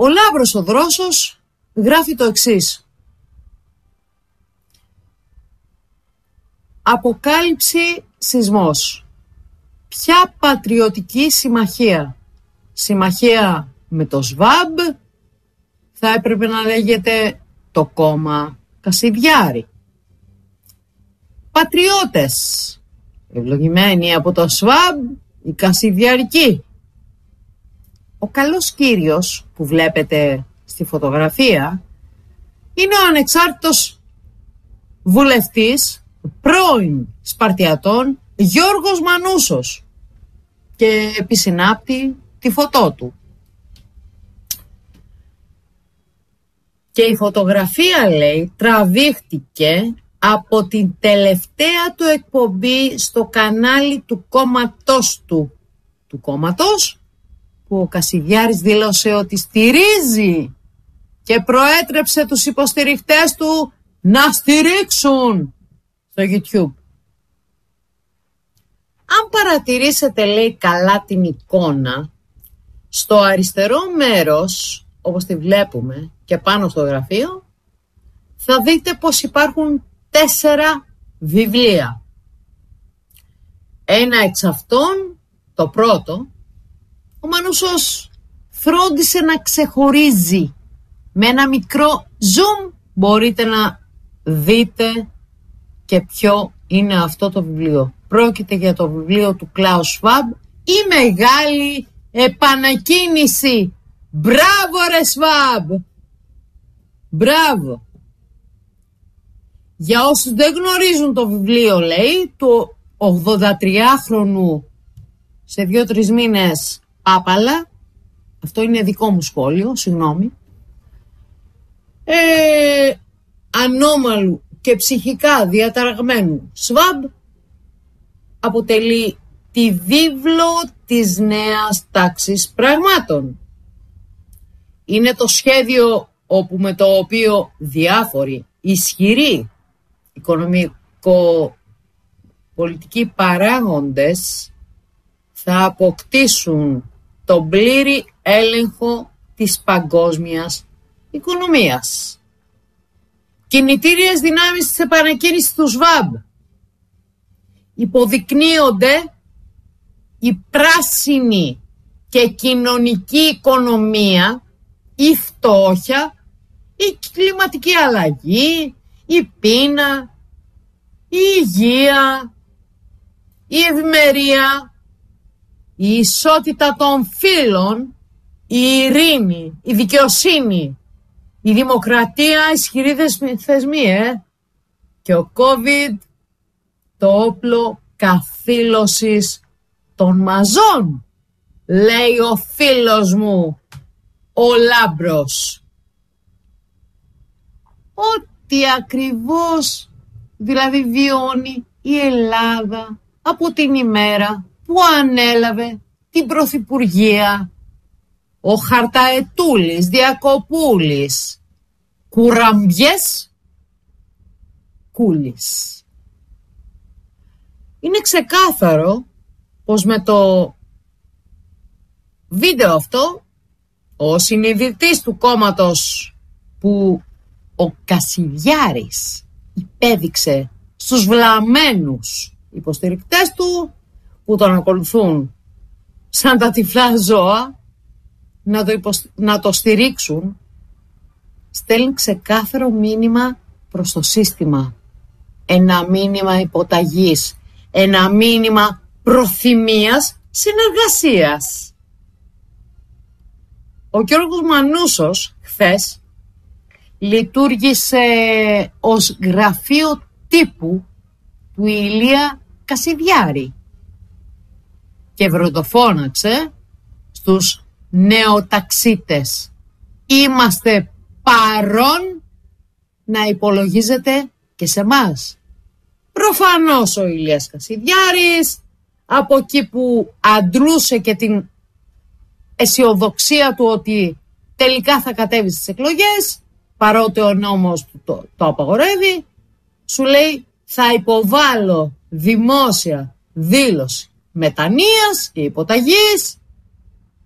Ο Λάμπρος ο Δρόσος γράφει το εξής. Αποκάλυψη σεισμός. Ποια πατριωτική συμμαχία? Συμμαχία με το ΣΒΑΜ? Θα έπρεπε να λέγεται το κόμμα Κασιδιάρη. Πατριώτες, ευλογημένοι από το ΣΒΑΜ, οι Κασιδιαρικοί. Ο καλός κύριος που βλέπετε στη φωτογραφία είναι ο ανεξάρτητος βουλευτής, πρώην Σπαρτιατών, Γιώργος Μανούσος, και επισυνάπτει τη φωτό του. Και η φωτογραφία, λέει, τραβήχτηκε από την τελευταία του εκπομπή στο κανάλι του κόμματός του. Του κόμματος που ο Κασιδιάρης δήλωσε ότι στηρίζει και προέτρεψε τους υποστηριχτές του να στηρίξουν στο YouTube. Αν παρατηρήσετε, λέει, καλά την εικόνα, στο αριστερό μέρος, όπως τη βλέπουμε και πάνω στο γραφείο, θα δείτε πως υπάρχουν 4 βιβλία. Ένα εξ αυτών, το πρώτο, ο Μανούσος φρόντισε να ξεχωρίζει. Με ένα μικρό zoom μπορείτε να δείτε και ποιο είναι αυτό το βιβλίο. Πρόκειται για το βιβλίο του Κλάους Σβάμπ, «Η Μεγάλη Επανακίνηση». Μπράβο ρε Σβάμπ! Μπράβο! Για όσους δεν γνωρίζουν το βιβλίο, λέει, του 83χρονου σε 2-3 μήνες Πάπαλα, αυτό είναι δικό μου σχόλιο, συγγνώμη, ανώμαλου και ψυχικά διαταραγμένου Σβάμπ, αποτελεί τη βίβλο της νέας τάξης πραγμάτων. Είναι το σχέδιο όπου με το οποίο διάφοροι ισχυροί οικονομικο-πολιτικοί παράγοντες θα αποκτήσουν τον πλήρη έλεγχο της παγκόσμιας οικονομίας. Κινητήριες δυνάμεις της επανακίνησης του ΣΒΑΜ. Υποδεικνύονται η πράσινη και κοινωνική οικονομία, η φτώχεια, η κλιματική αλλαγή, η πείνα, η υγεία, η ευημερία, η ισότητα των φύλων, η ειρήνη, η δικαιοσύνη, η δημοκρατία, ισχυροί θεσμοί, και ο COVID, το όπλο καθήλωσης των μαζών, λέει ο φίλος μου ο Λάμπρος. Ό,τι ακριβώς δηλαδή βιώνει η Ελλάδα από την ημέρα που ανέλαβε την Πρωθυπουργία ο Χαρταετούλης, Διακοπούλης, Κουραμπιές, Κούλης. Είναι ξεκάθαρο πως με το βίντεο αυτό ο συνειδητής του κόμματος που ο Κασιδιάρης υπέδειξε στους βλαμμένους υποστηρικτές του που τον ακολουθούν σαν τα τυφλά ζώα να το στηρίξουν, στέλνει ξεκάθαρο μήνυμα προς το σύστημα. Ένα μήνυμα υποταγής, ένα μήνυμα προθυμίας συνεργασίας. Ο Γιώργος Μανούσος χθες λειτουργήσε ως γραφείο τύπου του Ηλία Κασιδιάρη και βροντοφώναξε στους νεοταξίτες. Είμαστε παρόν να υπολογίζετε και σε μας. Προφανώς ο Ηλίας Κασιδιάρης, από εκεί που αντλούσε και την αισιοδοξία του ότι τελικά θα κατέβει στις εκλογές, παρότι ο νόμος το απαγορεύει, σου λέει θα υποβάλω δημόσια δήλωση μετανοίας και υποταγής